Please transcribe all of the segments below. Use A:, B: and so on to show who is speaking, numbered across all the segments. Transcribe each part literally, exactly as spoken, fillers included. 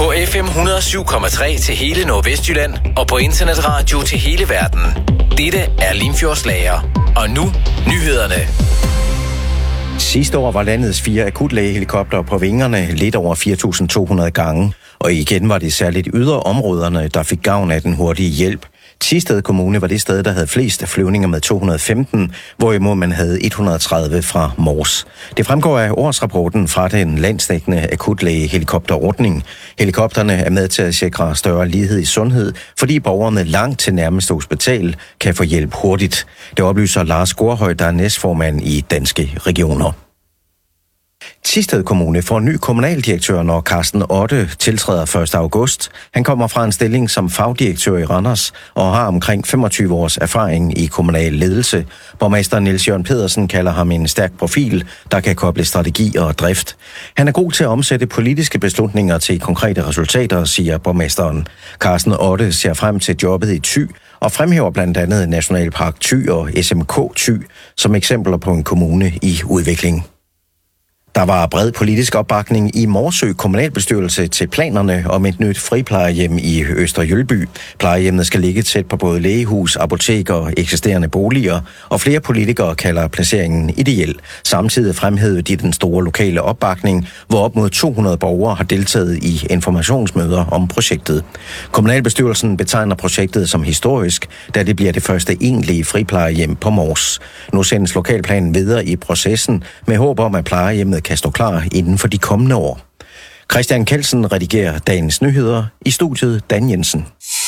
A: På F M et hundrede og syv komma tre til hele Nordvestjylland og på internetradio til hele verden. Dette er Limfjordsslager. Og nu nyhederne.
B: Sidste år var landets fire akutlægehelikoptere på vingerne lidt over fire tusind to hundrede gange, og igen var det særligt ydre områderne, der fik gavn af den hurtige hjælp. Thisted Kommune var det sted, der havde flest flyvninger med to hundrede og femten, hvorimod man havde et hundrede og tredive fra Mors. Det fremgår af årsrapporten fra den landsdækkende akutlægehelikopterordning. Helikopterne er med til at sikre større lighed i sundhed, fordi borgerne langt til nærmeste hospital kan få hjælp hurtigt. Det oplyser Lars Gårdhøj, der er næstformand i Danske Regioner. Thisted Kommune får ny kommunaldirektør, når Carsten Otte tiltræder første august. Han kommer fra en stilling som fagdirektør i Randers og har omkring femogtyve års erfaring i kommunal ledelse. Borgmester Niels Jørgen Pedersen kalder ham en stærk profil, der kan koble strategi og drift. Han er god til at omsætte politiske beslutninger til konkrete resultater, siger borgmesteren. Carsten Otte ser frem til jobbet i Thy og fremhæver blandt andet Nationalpark Thy og S M K Thy som eksempler på en kommune i udvikling. Der var bred politisk opbakning i Morsø kommunalbestyrelse til planerne om et nyt friplejehjem i Øster-Jølby. Plejehjemmet skal ligge tæt på både lægehus, apotek og eksisterende boliger, og flere politikere kalder placeringen ideel. Samtidig fremhævede de den store lokale opbakning, hvor op mod to hundrede borgere har deltaget i informationsmøder om projektet. Kommunalbestyrelsen betegner projektet som historisk, da det bliver det første egentlige friplejehjem på Mors. Nu sendes lokalplanen videre i processen med håb om, at plejehjemmet kan stå klar inden for de kommende år. Christian Kelsen redigerer dagens nyheder. I studiet Dan Jensen.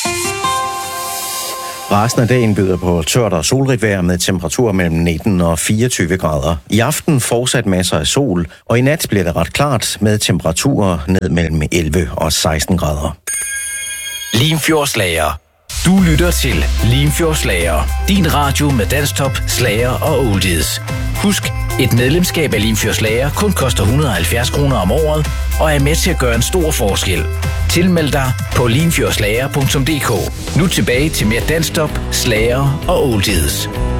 B: Resten af dagen byder på tørt og solrigt vejr med temperaturer mellem nitten og fireogtyve grader. I aften fortsat masser af sol, og i nat bliver det ret klart med temperaturer ned mellem elleve og seksten grader.
A: Limfjordsslager. Du lytter til Limfjordsslager. Din radio med dansktop, slager og oldies. Husk, et medlemskab af Limfjordsslager kun koster et hundrede og halvfjerds kroner om året og er med til at gøre en stor forskel. Tilmeld dig på limfjordslager punktum d k. Nu tilbage til mere dansktop, slager og oldies.